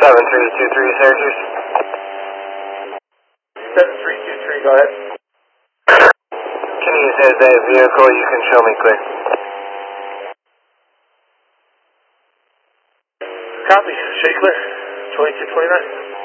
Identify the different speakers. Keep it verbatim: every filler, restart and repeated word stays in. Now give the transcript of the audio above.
Speaker 1: seven three two three, Syracuse.
Speaker 2: seven three two three, go ahead.
Speaker 1: Can you use that vehicle? You can show me clear.
Speaker 2: Copy. Shea clear. twenty-two twenty-nine.